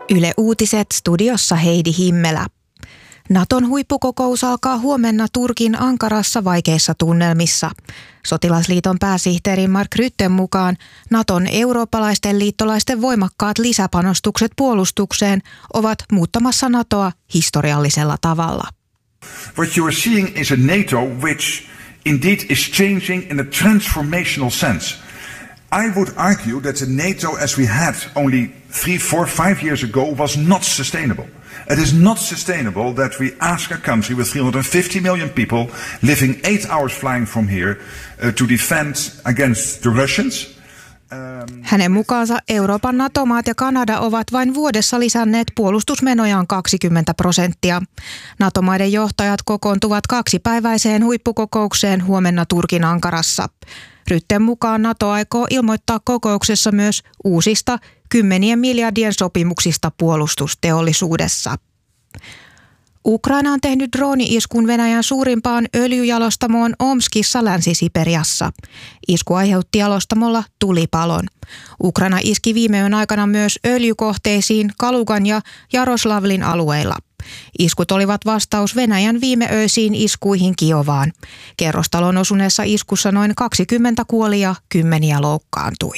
Yle Uutiset, studiossa Heidi Himmelä. Naton huippukokous alkaa huomenna Turkin Ankarassa vaikeissa tunnelmissa. Sotilasliiton pääsihteeri Mark Rutten mukaan Naton eurooppalaisten liittolaisten voimakkaat lisäpanostukset puolustukseen ovat muuttamassa Natoa historiallisella tavalla. What you are seeing is a NATO which indeed is changing in a transformational sense. I would argue that the NATO as we had only 3, 4, 5 years ago was not sustainable. It is not sustainable that we ask a country with 350 million people living 8 hours flying from here to defend against the Russians. Hänen mukaansa Euroopan NATO-maat ja Kanada ovat vain vuodessa lisänneet puolustusmenojaan 20%. NATO-maiden johtajat kokoontuvat 2-päiväiseen huippukokoukseen huomenna Turkin Ankarassa. Rutten mukaan NATO aikoo ilmoittaa kokouksessa myös uusista 10 miljardien sopimuksista puolustusteollisuudessa. Ukraina on tehnyt drooni-iskun Venäjän suurimpaan öljyjalostamoon Omskissa Länsi-Siperiassa. Isku aiheutti jalostamolla tulipalon. Ukraina iski viime yön aikana myös öljykohteisiin Kalugan ja Jaroslavlin alueilla. Iskut olivat vastaus Venäjän viimeöisiin iskuihin Kiovaan. Kerrostalon osuneessa iskussa noin 20 kuoli ja 10 loukkaantui.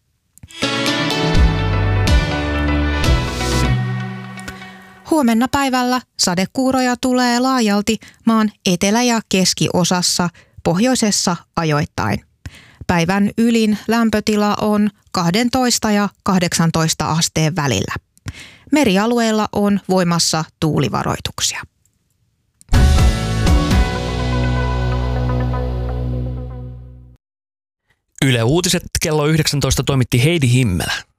Huomenna päivällä sadekuuroja tulee laajalti maan etelä- ja keskiosassa, pohjoisessa ajoittain. Päivän ylin lämpötila on 12 ja 18 asteen välillä. Merialueilla on voimassa tuulivaroituksia. Yle Uutiset kello 19 toimitti Heidi Himmelä.